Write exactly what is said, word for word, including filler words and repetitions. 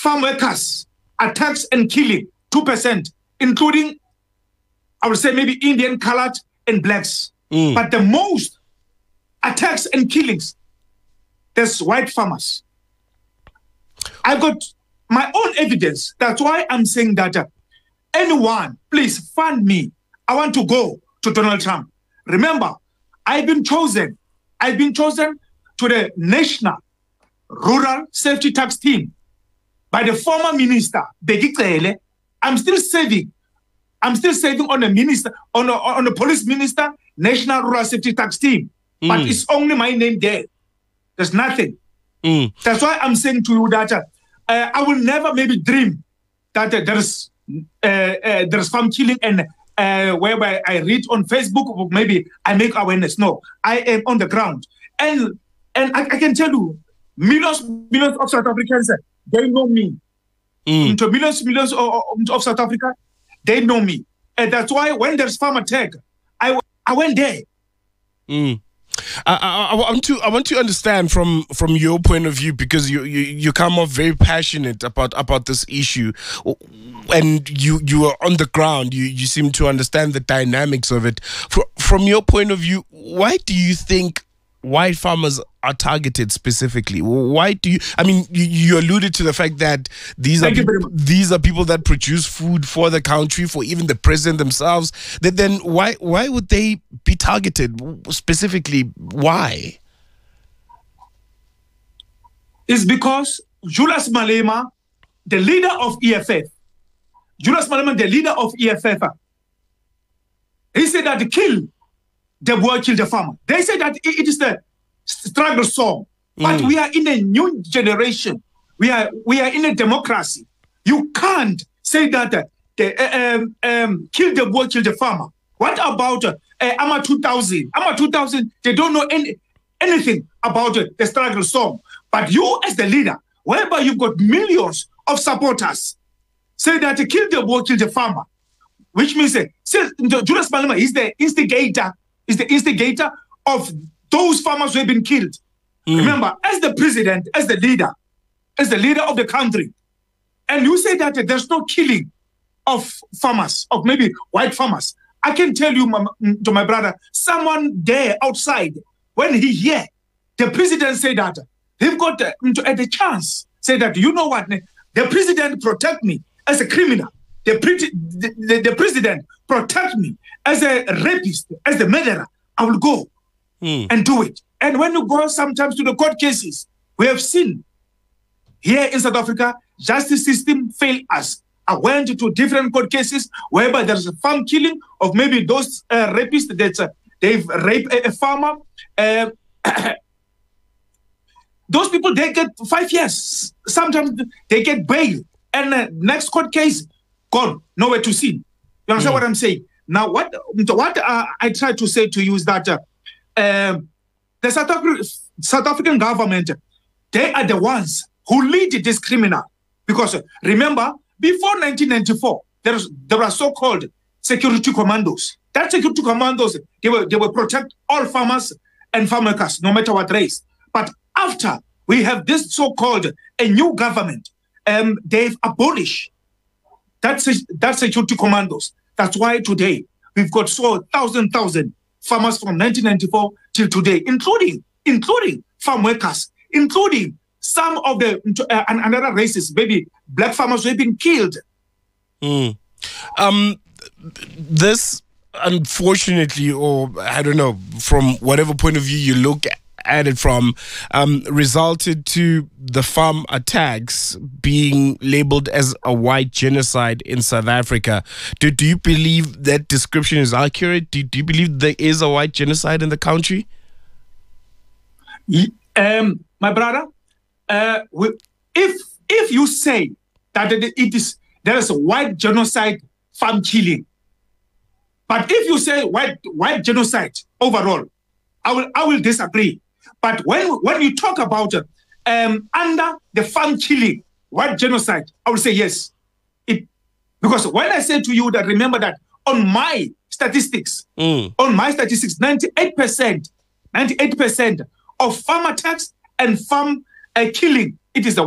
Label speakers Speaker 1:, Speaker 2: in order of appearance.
Speaker 1: farm workers attacks and killing, two percent, including, I would say, maybe Indian, colored, and blacks. Mm. But the most attacks and killings, there's white farmers. I've got my own evidence. That's why I'm saying that uh, anyone, please fund me. I want to go to Donald Trump. Remember, I've been chosen. I've been chosen to the National Rural Safety Tax Team by the former minister, Bheki Cele. I'm still serving. I'm still serving on the minister, on a, on the police minister, National Rural Safety Tax Team. Mm. But it's only my name there. There's nothing. Mm. That's why I'm saying to you that uh, uh, I will never maybe dream that uh, there's uh, uh, there's farm killing and uh, whereby I read on Facebook or maybe I make awareness. No, I am on the ground. And and I, I can tell you, millions, millions of South Africans, they know me. Mm. To millions, millions of, of South Africa, they know me. And that's why when there's farm attack, I, I went there.
Speaker 2: Mm. I, I, I want to I want to understand from from your point of view, because you you, you come off very passionate about about this issue, and you you are on the ground. You you seem to understand the dynamics of it. For, from your point of view, why do you think white farmers are targeted specifically? Why do you? I mean, you, you alluded to the fact that these Thank are people, these are people that produce food for the country, for even the president themselves. That then why why would they be targeted specifically? Why?
Speaker 1: It's because Julius Malema, the leader of E F F, Julius Malema, the leader of E F F, he said that the kill the boy, kill the farmer. They say that it is the struggle song. But mm. we are in a new generation. We are we are in a democracy. You can't say that uh, the, uh, um, um, kill the boy, kill the farmer. What about uh, uh, A M A two thousand? A M A two thousand, they don't know any, anything about uh, the struggle song. But you as the leader, whereby you've got millions of supporters, say that uh, kill the boy, kill the farmer. Which means uh, Julius Malema is the instigator is the instigator of those farmers who have been killed. Mm. Remember, as the president, as the leader, as the leader of the country, and you say that there's no killing of farmers, of maybe white farmers. I can tell you, my, to my brother, someone there outside, when he hear the president say that, they've got the, at the chance, say that, you know what, the president protect me as a criminal. The, pre the, the, the president protect me as a rapist, as a murderer. I will go mm. and do it. And when you go sometimes to the court cases, we have seen here in South Africa, justice system failed us. I went to different court cases whereby there's a farm killing of maybe those uh, rapists that uh, they've raped a, a farmer. Uh, those people, they get five years. Sometimes they get bail. And uh, next court case, gone, nowhere to see. You understand mm. what I'm saying? Now, what what uh, I try to say to you is that uh, uh, the South, Afri South African government, they are the ones who lead this criminal. Because uh, remember, before nineteen ninety-four, there, was, there were so-called security commandos. That security commandos, they will, they will protect all farmers and farm workers, no matter what race. But after we have this so-called a new government, um, they've abolished That's that's security commandos. That's why today we've got so thousand thousand farmers from nineteen ninety-four till today, including including farm workers, including some of the uh, and another races, maybe black farmers who have been killed.
Speaker 2: Mm. Um, this unfortunately, or I don't know, from whatever point of view you look at. Added from um, resulted to the farm attacks being labeled as a white genocide in South Africa. Do, do you believe that description is accurate? Do, do you believe there is a white genocide in the country?
Speaker 1: Um, my brother, uh, if if you say that it is there is a white genocide farm killing, but if you say white white genocide overall, I will I will disagree. But when when you talk about uh, um, under the farm killing, white genocide, I will say yes. It because when I say to you that remember that on my statistics, mm. on my statistics, ninety-eight percent, ninety-eight percent of farm attacks and farm uh, killing, it is the